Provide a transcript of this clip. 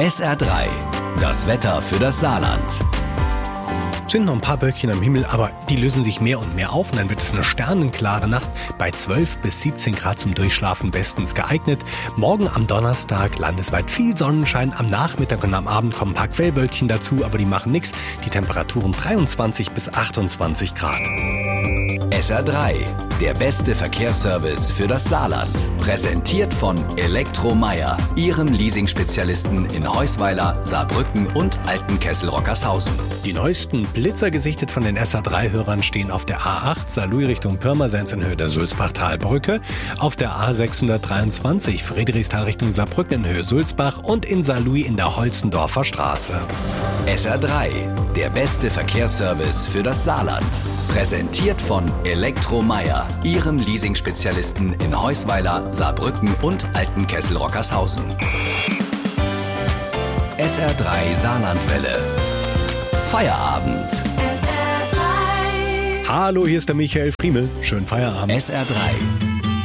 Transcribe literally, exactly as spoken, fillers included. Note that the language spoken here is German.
S R drei, das Wetter für das Saarland. Sind noch ein paar Wölkchen am Himmel, aber die lösen sich mehr und mehr auf und dann wird es eine sternenklare Nacht bei zwölf bis siebzehn Grad zum Durchschlafen bestens geeignet. Morgen am Donnerstag landesweit viel Sonnenschein, am Nachmittag und am Abend kommen ein paar Quellwölkchen dazu, aber die machen nichts. Die Temperaturen dreiundzwanzig bis achtundzwanzig Grad. S R drei, der beste Verkehrsservice für das Saarland. Präsentiert von Elektromeyer, Ihrem Leasing-Spezialisten in Heusweiler, Saarbrücken und Altenkessel-Rockershausen. Die neuesten Blitzer gesichtet von den S R drei Hörern stehen auf der A acht Saarlouis Richtung Pirmasens in Höhe der Sulzbachtalbrücke, auf der A sechshundertdreiundzwanzig Friedrichsthal Richtung Saarbrücken in Höhe Sulzbach und in Saarlouis in der Holzendorfer Straße. S R drei, der beste Verkehrsservice für das Saarland. Präsentiert von Elektromeyer, Ihrem Leasing-Spezialisten in Heusweiler, Saarbrücken und Altenkessel-Rockershausen. S R drei Saarlandwelle. Feierabend. S R drei. Hallo, hier ist der Michael Friemel. Schönen Feierabend. S R drei.